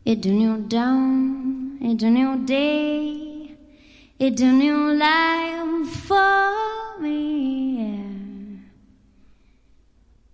It's a new dawn, it's a new day, it's a new life for